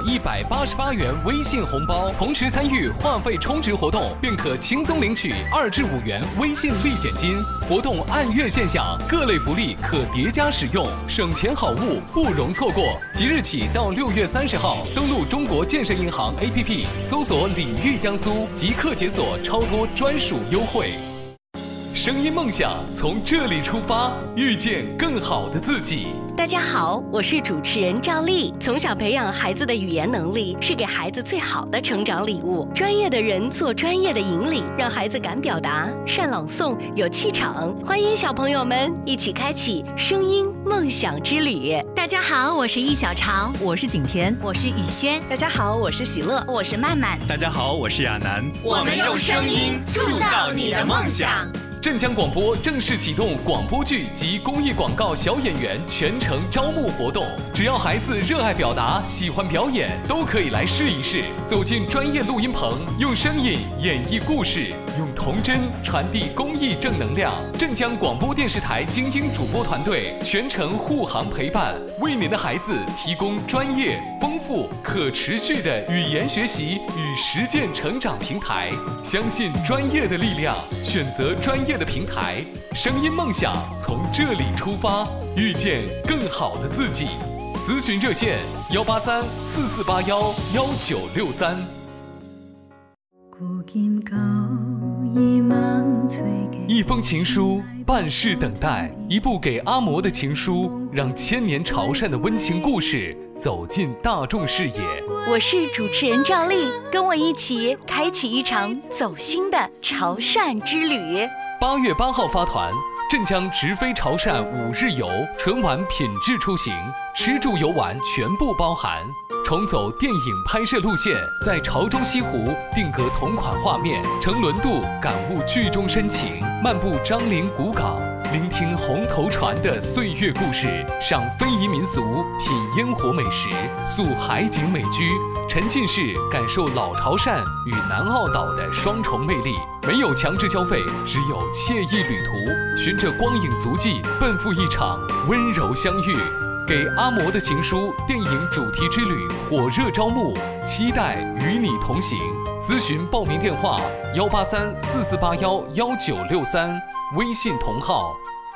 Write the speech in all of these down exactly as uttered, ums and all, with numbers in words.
一百八十八元微信红包，同时参与话费充值活动，便可轻松领取二至五元微信立减金。活动按月现享，各类福利可叠加使用，省钱好物不容错过。即日起到六月三十号，登录中国建设银行 A P P， 搜索“礼遇江苏”，即刻解锁超多专属优惠。声音梦想从这里出发，遇见更好的自己。 大家好，我是主持人赵丽。从小培养孩子的语言能力，是给孩子最好的成长礼物。专业的人做专业的引领，让孩子敢表达、善朗诵、有气场。欢迎小朋友们一起开启声音梦想之旅。 大家好，我是易小潮， 我是景甜， 我是雨轩。 大家好，我是喜乐， 我是曼曼。 大家好，我是亚楠。 我们用声音铸造你的梦想。 镇江广播正式启动广播剧及公益广告小演员全程招募活动，只要孩子热爱表达、喜欢表演，都可以来试一试。走进专业录音棚，用声音演绎故事，用童真传递公益正能量。镇江广播电视台精英主播团队全程护航陪伴，为您的孩子提供专业、丰富、可持续的语言学习与实践成长平台。相信专业的力量，选择专业的平台，声音梦想从这里出发，遇见更好的自己。咨询热线：幺八三四四八幺幺九六三。一封情书，半世等待，一部给阿嬷的情书，让千年潮汕的温情故事走进大众视野。 我是主持人赵丽，跟我一起开启一场走心的潮汕之旅。 八月八号发团，镇江直飞潮汕五日游，纯玩品质出行，吃住游玩全部包含。重走电影拍摄路线，在潮州西湖定格同款画面，乘轮渡感悟剧中深情，漫步樟林古港，聆听红头船的岁月故事，赏非遗民俗，品烟火美食，宿海景美居，沉浸式感受老潮汕与南澳岛的双重魅力。没有强制消费，只有惬意旅途，循着光影足迹，奔赴一场温柔相遇。给阿嬷的情书电影主题之旅火热招募，期待与你同行。咨询报名电话：幺八三四四八幺幺九六三，微信同号。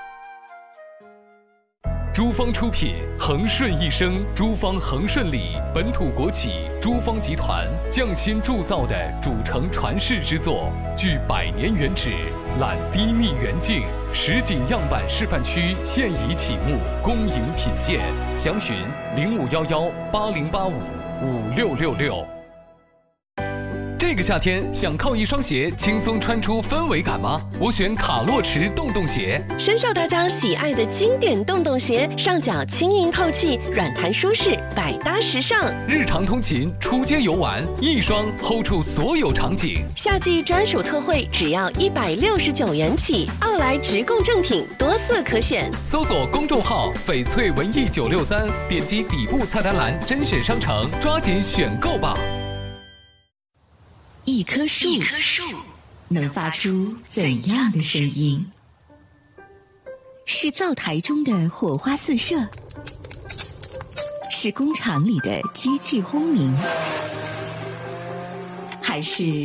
珠方出品，恒顺一生，珠方恒顺里本土国企珠方集团匠心铸造的主城传世之作，具百年原址，揽低密远景，实景样板示范区现已启幕，恭迎品鉴。详询零五幺幺八零八五五六六六。这个夏天想靠一双鞋轻松穿出氛围感吗？我选卡洛驰洞洞鞋， 深受大家喜爱的经典洞洞鞋，上脚轻盈透气，软弹舒适，百搭时尚。 日常通勤、出街游玩，一双 hold 住所有场景。 夏季专属特惠，只要一百六十九元起。奥莱直供正品，多色可选。 搜索公众号“翡翠文艺九六三”，点击底部菜单栏甄选商城，抓紧选购吧。 一棵树，一棵树能发出怎样的声音？是灶台中的火花四射，是工厂里的机器轰鸣，还是……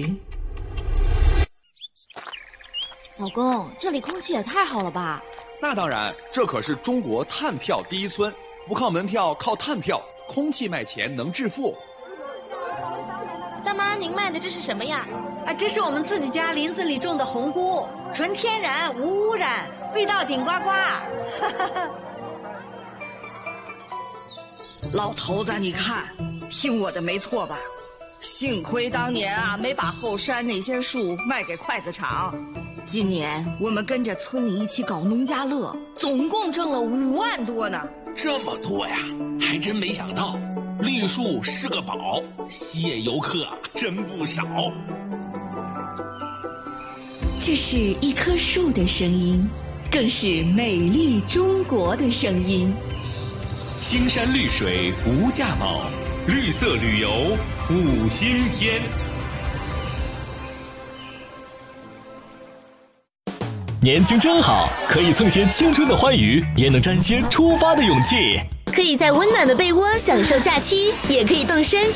老公，这里空气也太好了吧？ 那当然，这可是中国碳票第一村，不靠门票，靠碳票，空气卖钱能致富。 大妈，您卖的这是什么呀？ 啊，这是我们自己家林子里种的红菇，纯天然无污染，味道顶呱呱。 老头子，你看，听我的没错吧？幸亏当年啊，没把后山那些树卖给筷子厂。今年我们跟着村里一起搞农家乐，总共挣了五万多呢。 这么多呀，还真没想到。绿树是个宝，吸引游客真不少。 这是一棵树的声音，更是美丽中国的声音。 青山绿水无价宝，绿色旅游谱新篇。 年轻真好，可以蹭些青春的欢愉，也能沾些出发的勇气。 可以在温暖的被窝享受假期，也可以动身